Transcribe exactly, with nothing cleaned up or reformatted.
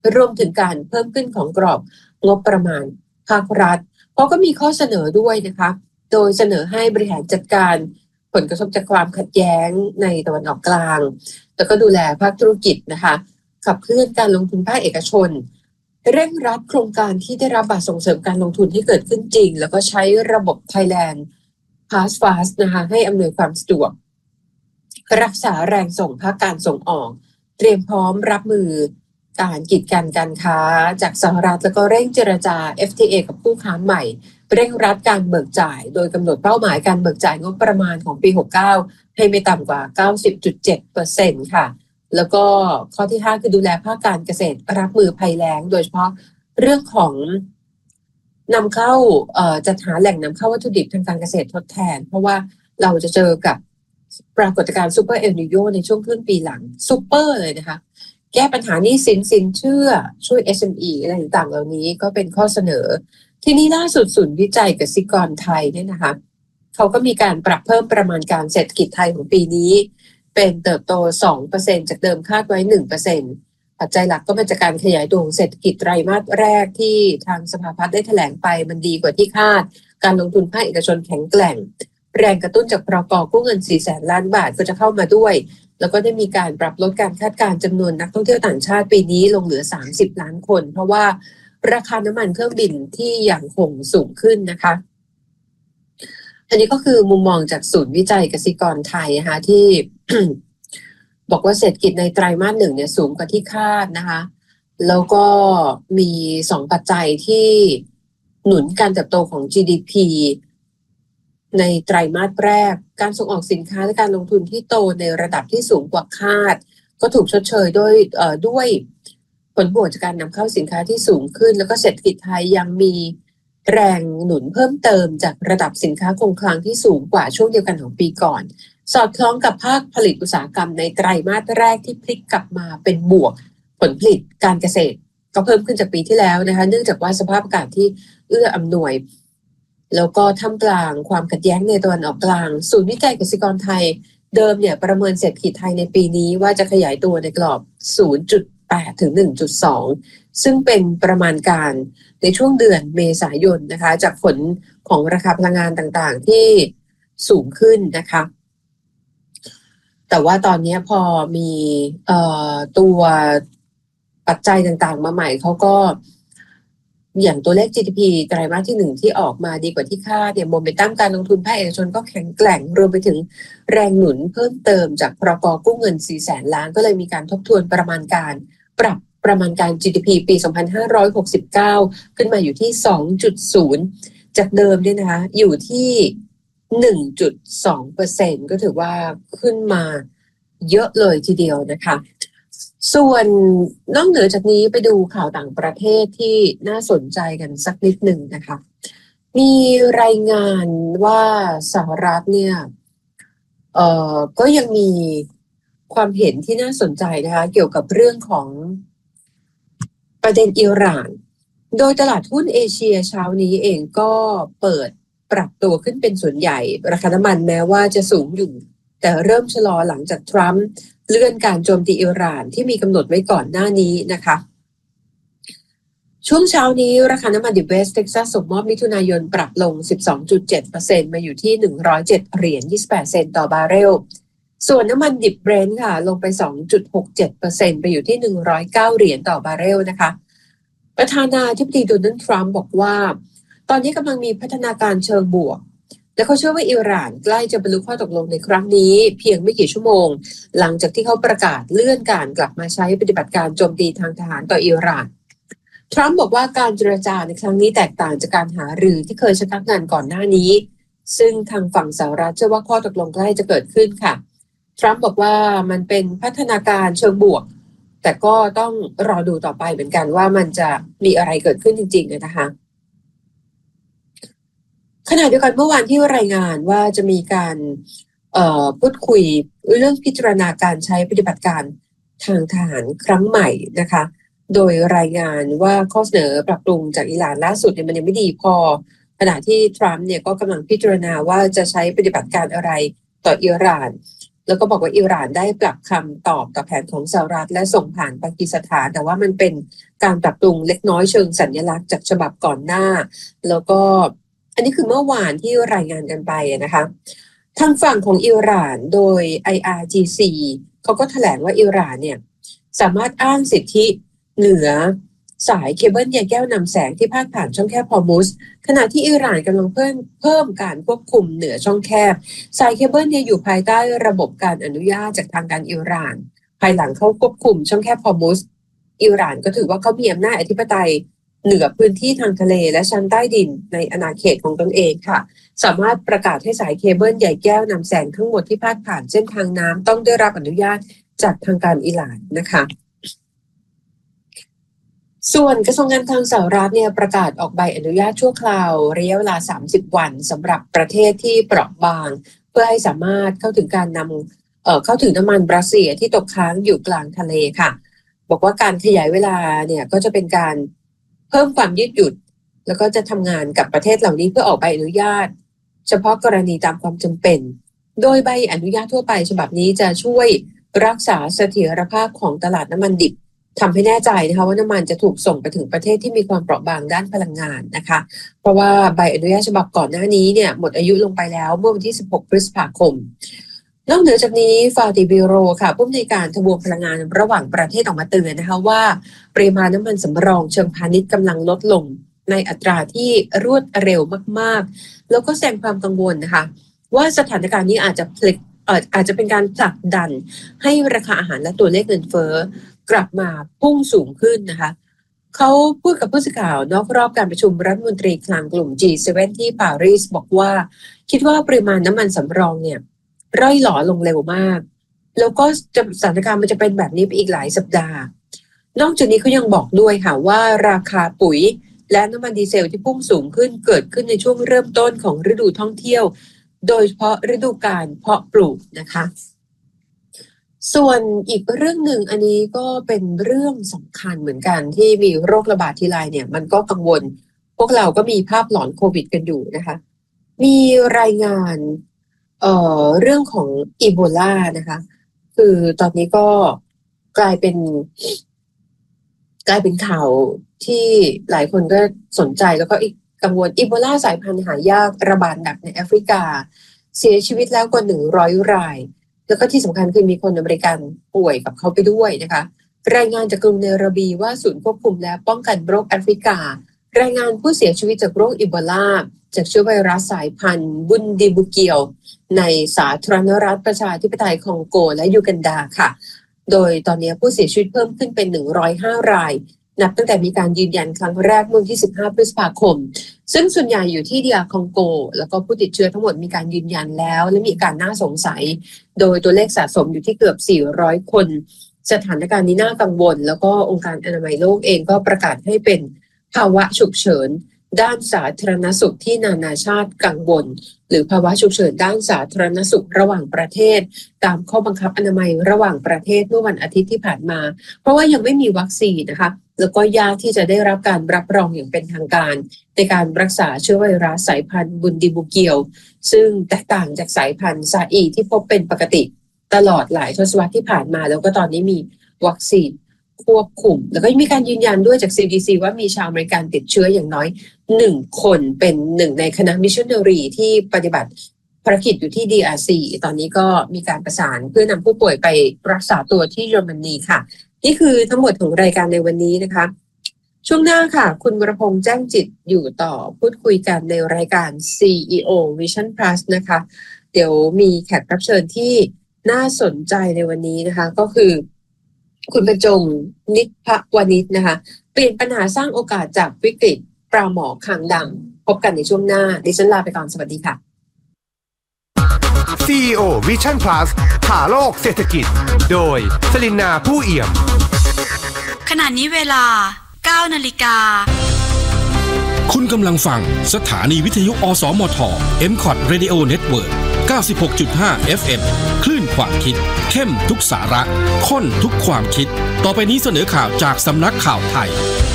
รวมถึงการเพิ่มขึ้นของกรอบงบประมาณภาครัฐเพราะก็มีข้อเสนอด้วยนะคะโดยเสนอให้บริหารจัดการผลกระทบจากความขัดแย้งในตะวันออกกลางแล้วก็ดูแลภาคธุรกิจนะคะขับเคลื่อนการลงทุนภาคเอกชนเร่งรัดโครงการที่ได้รับบัตรส่งเสริมการลงทุนที่เกิดขึ้นจริงแล้วก็ใช้ระบบ Thailand Pass Fast นะคะให้อำนวยความสะดวกรักษาแรงส่งภาคการส่งออกเตรียมพร้อมรับมือการกีดกันการค้าจากสหรัฐแล้วก็เร่งเจรจา เอฟ ที เอ กับผู้ค้าใหม่เร่งรัดการเบิกจ่ายโดยกำหนดเป้าหมายการเบิกจ่ายงบประมาณของปีหกสิบเก้าให้ไม่ต่ำกว่า เก้าสิบจุดเจ็ดเปอร์เซ็นต์ ค่ะแล้วก็ข้อที่ห้าคือดูแลภาคการเกษตรรับมือภัยแล้งโดยเฉพาะเรื่องของนำเข้าเอ่อจัดหาแหล่งนำเข้าวัตถุดิบทางการเกษตรทดแทนเพราะว่าเราจะเจอกับปรากฏการณ์ซูเปอร์เอลนิโญในช่วงครึ่งปีหลังซูเปอร์เลยนะคะแก้ปัญหาหนี้สินสินเชื่อช่วย เอส เอ็ม อี อะไรต่างๆเหล่านี้ก็เป็นข้อเสนอที่นี่ล่าสุดศูนย์วิจัยกสิกรไทยเนี่ยนะคะเขาก็มีการปรับเพิ่มประมาณการเศรษฐกิจไทยของปีนี้เป็นเติบโต สองเปอร์เซ็นต์ จากเดิมคาดไว้ หนึ่งเปอร์เซ็นต์ ปัจจัยหลักก็มาจากการขยายตัวของเศรษฐกิจไตรมาสแรกที่ทางสภาพัฒน์ได้แถลงไปมันดีกว่าที่คาดการลงทุนภาคเอกชนแข็งแกร่งแรงกระตุ้นจากพรก.กู้เงิน สี่แสน ล้านบาทก็จะเข้ามาด้วยแล้วก็ได้มีการปรับลดการคาดการณ์จำนวนนักท่องเที่ยวต่างชาติปีนี้ลงเหลือสามสิบล้านคนเพราะว่าราคาน้ำมันเครื่องบินที่ยังคงสูงขึ้นนะคะอันนี้ก็คือมุมมองจากศูนย์วิจัยกสิกรไทยนะคะที่ บอกว่าเศรษฐกิจในไตรมาสหนึ่งเนี่ยสูงกว่าที่คาดนะคะแล้วก็มีสองปัจจัยที่หนุนการเติบโตของ จี ดี พี ในไตรมาสแรกการส่งออกสินค้าและการลงทุนที่โตในระดับที่สูงกว่าคาดก็ถูกชดเชยด้วยเอ่อด้วยผลบวกจากการนำเข้าสินค้าที่สูงขึ้นแล้วก็เศรษฐกิจไทยยังมีแรงหนุนเพิ่มเติมจากระดับสินค้าคงคลังที่สูงกว่าช่วงเดียวกันของปีก่อนสอดคล้องกับภาคผลิตอุตสาหกรรมในไตรมาสแรกที่พลิกกลับมาเป็นบวกผลผลิตการเกษตรก็เพิ่มขึ้นจากปีที่แล้วนะคะเนื่องจากว่าสภาพอากาศที่เอื้ออำนวยแล้วก็ท่ามกลางความขัดแย้งในตะวันออกกลางศูนย์วิจัยกสิกรไทยเดิมเนี่ยประเมินเศรษฐกิจไทยในปีนี้ว่าจะขยายตัวในกรอบ ศูนย์จุดแปด ถึง หนึ่งจุดสอง ซึ่งเป็นประมาณการในช่วงเดือนเมษายนนะคะจากผลของราคาพลังงานต่างๆที่สูงขึ้นนะคะแต่ว่าตอนนี้พอมีเอ่อตัวปัจจัยต่างๆมาใหม่เขาก็อย่างตัวเลข จี ดี พี ไตรมาสที่หนึ่งที่ออกมาดีกว่าที่คาดเนี่ยโมเมนตัมการลงทุนภาคเอกชนก็แข็งแกร่งรวมไปถึงแรงหนุนเพิ่มเติมจากพรก.กู้เงิน สี่แสน ล้านก็เลยมีการทบทวนประมาณการปรับประมาณการ จี ดี พี ปี สองพันห้าร้อยหกสิบเก้า ขึ้นมาอยู่ที่ สองจุดศูนย์ จากเดิมเนี่ยนะคะอยู่ที่ หนึ่งจุดสองเปอร์เซ็นต์ ก็ถือว่าขึ้นมาเยอะเลยทีเดียวนะคะส่วนนอกเหนือจากนี้ไปดูข่าวต่างประเทศที่น่าสนใจกันสักนิดหนึ่งนะคะมีรายงานว่าสหรัฐเนี่ยเอ่อก็ยังมีความเห็นที่น่าสนใจนะคะเกี่ยวกับเรื่องของประเด็นอิหร่านโดยตลาดหุ้นเอเชียเช้านี้เองก็เปิดปรับตัวขึ้นเป็นส่วนใหญ่ราคาน้ำมันแม้ว่าจะสูงอยู่แต่เริ่มชะลอหลังจากทรัมป์เลื่อนการโจมตีอิหร่านที่มีกำหนดไว้ก่อนหน้านี้นะคะช่วงเช้านี้ราคาน้ำมันดิบเวสต์เท็กซัสส่งมอบมิถุนายนปรับลง สิบสองจุดเจ็ดเปอร์เซ็นต์ มาอยู่ที่หนึ่งร้อยเจ็ดเหรียญยี่สิบแปดเซนต์ต่อบาร์เรลส่วนน้ำมันดิบเบรนท์ค่ะลงไป สองจุดหกเจ็ดเปอร์เซ็นต์ ไปอยู่ที่หนึ่งร้อยเก้าเหรียญต่อบาร์เรลนะคะประธานาธิบดีโดนัลด์ทรัมป์บอกว่าตอนนี้กำลังมีพัฒนาการเชิงบวกและเขาเชื่อว่าอิหร่านใกล้จะบรรลุข้อตกลงในครั้งนี้เพียงไม่กี่ชั่วโมงหลังจากที่เขาประกาศเลื่อนการกลับมาใช้ปฏิบัติการโจมตีทางทหารต่ออิหร่านทรัมป์บอกว่าการเจรจาในครั้งนี้แตกต่างจากการหารือที่เคยชะงักงานก่อนหน้านี้ซึ่งทางฝั่งสหรัฐเชื่อว่าข้อตกลงใกล้จะเกิดขึ้นค่ะทรัมป์บอกว่ามันเป็นพัฒนาการเชิงบวกแต่ก็ต้องรอดูต่อไปเหมือนกันว่ามันจะมีอะไรเกิดขึ้นจริงๆนะคะขณะเดียวกันเมื่อวานที่รายงานว่าจะมีการเอ่อพูดคุยเรื่องพิจารณาการใช้ปฏิบัติการทางทหารครั้งใหม่นะคะโดยรายงานว่าข้อเสนอปรับปรุงจากอิหร่านล่าสุดเนี่ยมันยังไม่ดีพอขณะที่ทรัมป์เนี่ยก็กำลังพิจารณาว่าจะใช้ปฏิบัติการอะไรต่ออิหร่านแล้วก็บอกว่าอิหร่านได้ปรับคำตอบกับแผนของสหรัฐและส่งผ่านปากีสถานแต่ว่ามันเป็นการปรับปรุงเล็กน้อยเชิงสัญลักษณ์จากฉบับก่อนหน้าแล้วก็อันนี้คือเมื่อวานที่รายงานกันไปนะคะทางฝั่งของอิหร่านโดย ไอ อาร์ จี ซี เขาก็แถลงว่าอิหร่านเนี่ยสามารถอ้างสิทธิเหนือสายเคเบิลใยแก้วนำแสงที่พาดผ่านช่องแคบฮอร์มุซขณะที่อิหร่านกำลังเพิ่มเพิ่มการควบคุมเหนือช่องแคบสายเคเบิลเนี่ยอยู่ภายใต้ระบบการอนุญาตจากทางการอิหร่านภายหลังเข้าควบคุมช่องแคบฮอร์มุซอิหร่านก็ถือว่าเขามีอำนาจอธิปไตยเหนือพื้นที่ทางทะเลและชั้นใต้ดินในอาณาเขตของตนเองค่ะสามารถประกาศให้สายเคเบิลใยแก้วนำแสงทั้งหมดที่พาดผ่านเส้นทางน้ำต้องได้รับอนุญาตจากทางการอิหร่านนะคะส่วนกระทรวงการคลังสหรัฐเนี่ยประกาศออกใบอนุญาตชั่วคราวระยะเวลาสามสิบวันสำหรับประเทศที่เปราะบางเพื่อให้สามารถเข้าถึงการนำเอ่อเข้าถึงน้ำมันบราซิลที่ตกค้างอยู่กลางทะเลค่ะบอกว่าการขยายเวลาเนี่ยก็จะเป็นการเพิ่มความยืดหยุ่นแล้วก็จะทำงานกับประเทศเหล่านี้เพื่อออกใบอนุญาตเฉพาะกรณีตามความจำเป็นโดยใบอนุญาตทั่วไปฉบับนี้จะช่วยรักษาเสถียรภาพของตลาดน้ำมันดิบทำให้แน่ใจนะคะว่าน้ำมันจะถูกส่งไปถึงประเทศที่มีความเปราะบางด้านพลังงานนะคะเพราะว่าใบอนุญาตฉบับก่อนหน้านี้เนี่ยหมดอายุลงไปแล้วเมื่อวันที่สิบหกพฤษภาคมนอกเหนือจากนี้ฟาติบิโรค่ะผู้อำนวยการทบวงพลังงานระหว่างประเทศออกมาเตือนนะคะว่าปริมาณน้ำมันสำรองเชิงพาณิชย์กำลังลดลงในอัตราที่รวดเร็วมากๆแล้วก็แสดงความกังวลนะคะว่าสถานการณ์นี้อาจจะพลิกเอ่ออาจจะเป็นการผลักดันให้ราคาอาหารและตัวเลขเงินเฟ้อกลับมาพุ่งสูงขึ้นนะคะเขาพูดกับผู้สื่อข่าวนอกรอบการประชุมรัฐมนตรีคลังกลุ่ม จี เซเว่น ที่ปารีสบอกว่าคิดว่าปริมาณน้ำมันสำรองเนี่ยร่อยหลอลงเร็วมากแล้วก็สถานการณ์มันจะเป็นแบบนี้ไปอีกหลายสัปดาห์นอกจากนี้เขายังบอกด้วยค่ะว่าราคาปุ๋ยและน้ำมันดีเซลที่พุ่งสูงขึ้นเกิดขึ้นในช่วงเริ่มต้นของฤดูท่องเที่ยวโดยเฉพาะฤดูกาลเพาะปลูกนะคะส่วนอีกเรื่องหนึ่งอันนี้ก็เป็นเรื่องสำคัญเหมือนกันที่มีโรคระบาดทีไรเนี่ยมันก็กังวลพวกเราก็มีภาพหลอนโควิดกันอยู่นะคะมีรายงานเอ่อเรื่องของอีโบลานะคะคือตอนนี้ก็กลายเป็นกลายเป็นข่าวที่หลายคนก็สนใจแล้วก็กังวลอีโบลาสายพันธุ์หายากระบาดหนักในแอฟริกาเสียชีวิตแล้วกว่าหนึ่งร้อยรายแล้วก็ที่สำคัญคือมีคนอเมริกันป่วยกับเขาไปด้วยนะคะรายงานจากกรุงเนโรบีว่าศูนย์ควบคุมและป้องกันโรคแอฟริการายงานผู้เสียชีวิตจากโรคอีโบลาจากเชื้อไวรัสสายพันธุ์บุนดิบุเกียวในสาธารณรัฐประชาธิปไตยคองโกและยูกันดาค่ะโดยตอนนี้ผู้เสียชีวิตเพิ่มขึ้นเป็นหนึ่งร้อยห้ารายนับตั้งแต่มีการยืนยันครั้งแรกเมื่อวันที่สิบห้าพฤษภาคมซึ่งส่วนใหญ่อยู่ที่ดีอาร์คองโกแล้วก็ผู้ติดเชื้อทั้งหมดมีการยืนยันแล้วและมีการน่าสงสัยโดยตัวเลขสะสมอยู่ที่เกือบสี่ร้อยคนสถานการณ์นี้น่ากังวลแล้วก็องค์การอนามัยโลกเองก็ประกาศให้เป็นภาวะฉุกเฉินด้านสาธารณสุขที่นานาชาติกังวลหรือภาวะฉุกเฉินด้านสาธารณสุขระหว่างประเทศตามข้อบังคับอนามัยระหว่างประเทศเมื่อวันอาทิตย์ที่ผ่านมาเพราะว่ายังไม่มีวัคซีนนะคะแล้วก็ยากที่จะได้รับการรับรองอย่างเป็นทางการในการรักษาเชื้อไวรัสสายพันธุ์บุนดิบุเกียวซึ่งแตกต่างจากสายพันธุ์ซาอีที่พบเป็นปกติตลอดหลายทศวรรษที่ผ่านมาแล้วก็ตอนนี้มีวัคซีนควบคุมแล้วก็มีการยืนยันด้วยจาก ซี ดี ซี ว่ามีชาวอเมริกันติดเชื้ออย่างน้อยหนึ่งคนเป็นหนึ่งในคณะมิชชันนารีที่ปฏิบัติภารกิจอยู่ที่ ดี อาร์ ซี ตอนนี้ก็มีการประสานเพื่อนำผู้ป่วยไปรักษาตัวที่เยอรมนีค่ะนี่คือทั้งหมดของรายการในวันนี้นะคะช่วงหน้าค่ะคุณวรพงษ์แจ้งจิตอยู่ต่อพูดคุยกันในรายการ ซี อี โอ Vision Plus นะคะเดี๋ยวมีแขกรับเชิญที่น่าสนใจในวันนี้นะคะก็คือคุณบรรจงนิพวณิชนะคะเปลี่ยนปัญหาสร้างโอกาสจากวิกฤตปลาหมอคางดำพบกันในช่วงหน้าดิฉันลาไปก่อนสวัสดีค่ะซี อี โอ Vision Plus ผ่าโลกเศรษฐกิจโดยสลินนาผู้เอี่ยมขณะนี้เวลา เก้านาฬิกาคุณกำลังฟังสถานีวิทยุอสมท เอ็ม คอท Radio Network เก้าสิบหกจุดห้า เอฟ เอ็ม คลื่นความคิดเข้มทุกสาระข้นทุกความคิดต่อไปนี้เสนอข่าวจากสำนักข่าวไทย